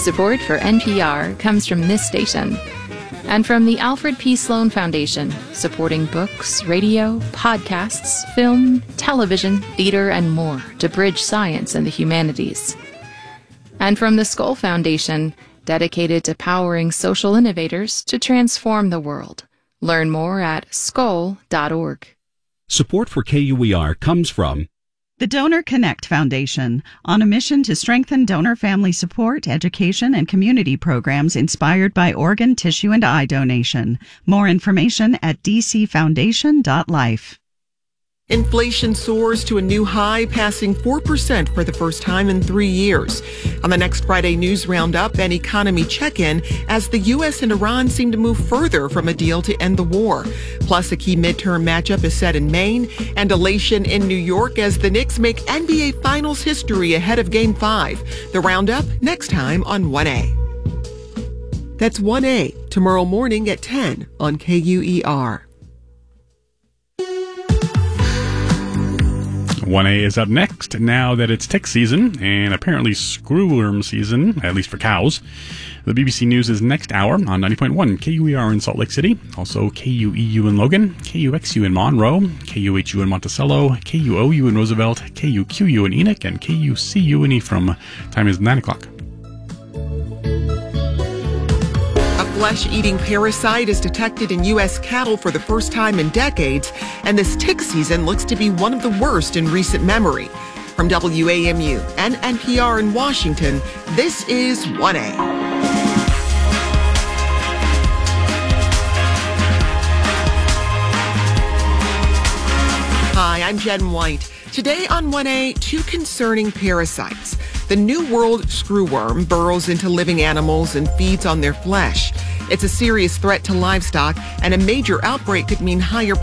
Support for NPR comes from this station and from the Alfred P. Sloan Foundation, supporting books, radio, podcasts, film, television, theater, and more to bridge science and the humanities. And from the Skoll Foundation, dedicated to powering social innovators to transform the world. Learn more at skoll.org. Support for KUER comes from the Donor Connect Foundation, on a mission to strengthen donor family support, education, and community programs inspired by organ, tissue, and eye donation. More information at dcfoundation.life. Inflation soars to a new high, passing 4% for the first time in 3 years. On the next Friday News Roundup and Economy Check-In, as the U.S. and Iran seem to move further from a deal to end the war. Plus, a key midterm matchup is set in Maine, and elation in New York as the Knicks make NBA Finals history ahead of Game 5. The Roundup next time on 1A. That's 1A, tomorrow morning at 10 on KUER. 1A is up next, now that it's tick season, and apparently screwworm season, at least for cows. The BBC News is next hour on 90.1 KUER in Salt Lake City, also KUEU in Logan, KUXU in Monroe, KUHU in Monticello, KUOU in Roosevelt, KUQU in Enoch, and KUCU in Ephraim. Time is 9 o'clock. A flesh-eating parasite is detected in U.S. cattle for the first time in decades, and this tick season looks to be one of the worst in recent memory. From WAMU and NPR in Washington, this is 1A. Hi, I'm Jen White. Today on 1A, two concerning parasites. The New World screwworm burrows into living animals and feeds on their flesh. It's a serious threat to livestock, and a major outbreak could mean higher